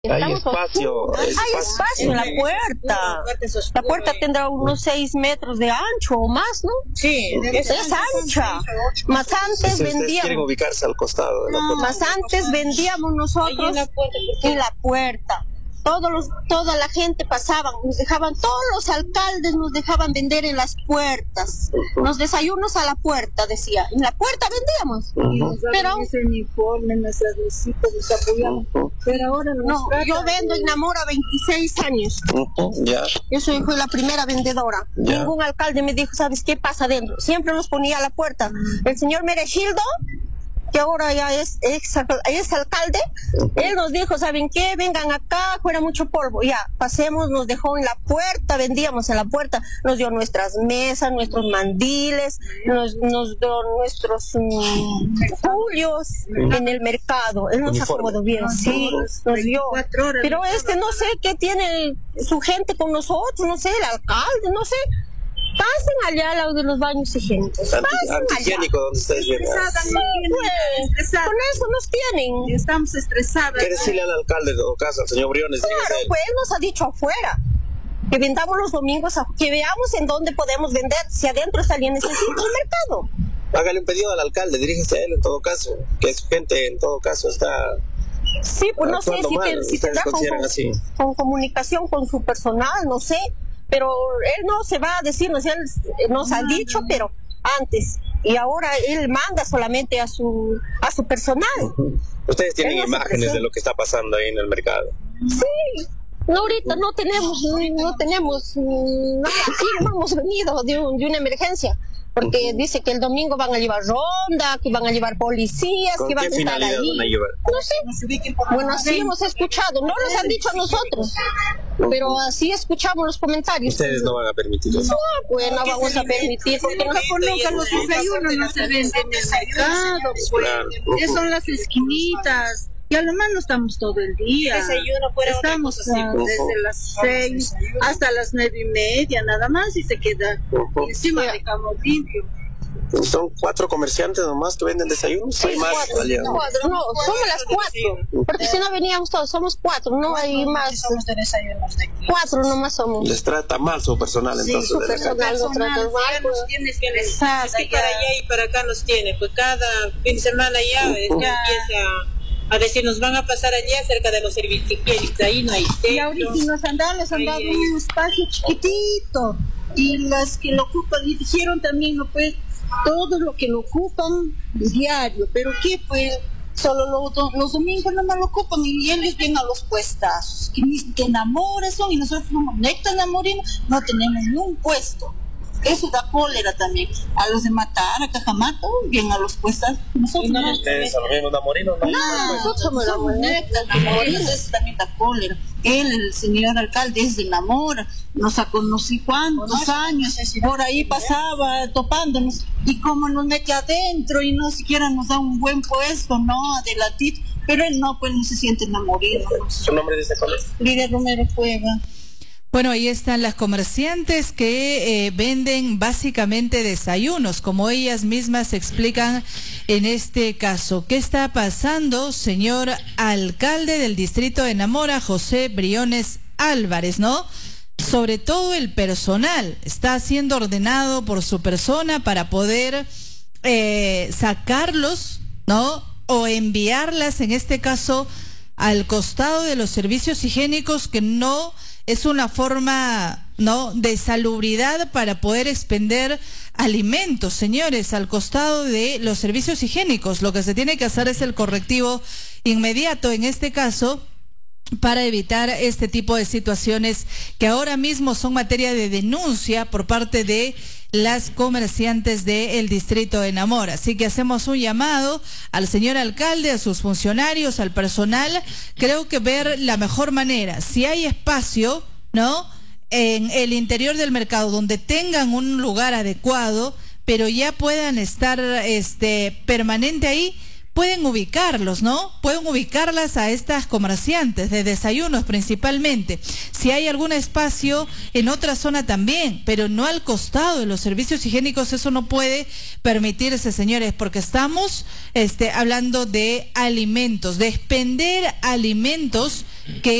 Hay espacio, hay espacio en la puerta. La puerta tendrá unos 6 metros de ancho o más, ¿no? Sí, es ancha. Más antes vendíamos. Quieren ubicarse al costado de la puerta. Más antes vendíamos nosotros en la puerta. Toda la gente pasaban, nos dejaban, todos los alcaldes nos dejaban vender en las puertas. Los desayunos a la puerta, decía. En la puerta vendíamos. Pero uniforme, nuestras visitas, nos apoyamos. Pero ahora no, yo vendo en Namora 26 años. Ya. Yo fui la primera vendedora. Ningún alcalde me dijo, ¿sabes qué pasa adentro? Siempre nos ponía a la puerta. El señor Merechildo, que ahora ya es alcalde, él nos dijo, ¿saben qué? Vengan acá, fuera mucho polvo. Ya, pasemos, nos dejó en la puerta, vendíamos en la puerta, nos dio nuestras mesas, nuestros mandiles, nos dio nuestros julios en el mercado. Él nos acomodó bien, sí, nos dio. Pero no sé qué tiene su gente con nosotros, no sé, el alcalde, no sé. Pasen allá al lado de los baños higiénicos. Antihigiénico, ¿dónde estáis viendo? Con eso nos tienen. Estamos estresadas. ¿Qué decirle al alcalde, en todo caso, al señor Briones? Claro, pues él nos ha dicho afuera que vendamos los domingos, que veamos en dónde podemos vender, si adentro está bien necesita el mercado. Hágale un pedido al alcalde, dirígese a él en todo caso, que su gente en todo caso está... Sí, pues no sé si tendrá con comunicación con su personal, no sé. Pero él no se va a decirnos, él nos ha dicho, pero antes. Y ahora él manda solamente a su personal. Ustedes tienen imágenes de lo que está pasando ahí en el mercado. Sí. No, ahorita no tenemos nada. Sí, no hemos venido de una emergencia. Porque dice que el domingo van a llevar ronda, que van a llevar policías, que van a estar ahí. No sé. Bueno, así hemos escuchado. No nos han dicho a nosotros, pero así escuchamos los comentarios. Ustedes no van a permitir eso. No, pues no vamos a permitir. Porque nunca los desayunos no se venden en el mercado. Pues. Son las esquinitas. Y a lo más no estamos todo el día. Estamos desde las 6 hasta las 9:30, nada más, y se queda encima dejamos limpio. Son 4 comerciantes nomás que venden desayunos. Sí, no, somos las 4. Porque si no veníamos todos, somos 4, no hay más. Somos de desayunos de aquí. 4 nomás somos. Les trata mal su personal, entonces. Sí, su personal lo trata mal. Nos tiene estresadas. Es que para allá y para acá nos tiene, pues cada fin de semana ya empieza a decir, nos van a pasar allá cerca de los servicios higiénicos, ahí no hay techo. Y ahorita les han dado un espacio chiquitito, y las que lo ocupan, y dijeron también, no pues, todo lo que lo ocupan diario, pero ¿qué pues? Solo los domingos no me lo ocupan, y ellos vienen a los puestazos, que enamoran son, y nosotros somos neta enamorimos, no tenemos ni un puesto. Eso da cólera también. A los de Matar, a Cajamarca, bien a los puestos. Nosotros no. ¿Ustedes son los mismos namorinos? No, nosotros somos namorinos. Eso también da cólera. Él, el señor alcalde, es de Namora. Nos ha conocido cuántos años. Por ahí pasaba topándonos. Y como nos mete adentro y no siquiera nos da un buen puesto, no, adelantito. Pero él no, pues no se siente enamorado. ¿Su nombre de ese colegio? Lidia Romero Cueva. Bueno, ahí están las comerciantes que venden básicamente desayunos, como ellas mismas explican en este caso. ¿Qué está pasando, señor alcalde del distrito de Namora, José Briones Álvarez, no? Sobre todo el personal está siendo ordenado por su persona para poder sacarlos, ¿no? O enviarlas, en este caso, al costado de los servicios higiénicos, que no es una forma, ¿no?, de salubridad para poder expender alimentos, señores, al costado de los servicios higiénicos. Lo que se tiene que hacer es el correctivo inmediato, en este caso, para evitar este tipo de situaciones que ahora mismo son materia de denuncia por parte de las comerciantes del distrito de Namora. Así que hacemos un llamado al señor alcalde, a sus funcionarios, al personal. Creo que ver la mejor manera, si hay espacio, ¿no?, en el interior del mercado donde tengan un lugar adecuado, pero ya puedan estar permanente ahí, pueden ubicarlos, ¿no? Pueden ubicarlas a estas comerciantes de desayunos principalmente. Si hay algún espacio en otra zona también, pero no al costado de los servicios higiénicos, eso no puede permitirse, señores, porque estamos hablando de alimentos, de expender alimentos que